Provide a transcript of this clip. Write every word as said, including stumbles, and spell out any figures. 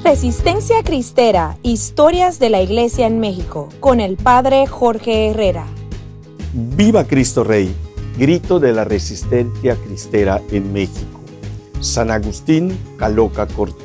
Resistencia Cristera, historias de la Iglesia en México, con el Padre Jorge Herrera. ¡Viva Cristo Rey! Grito de la resistencia cristera en México. San Agustín Caloca Cortés.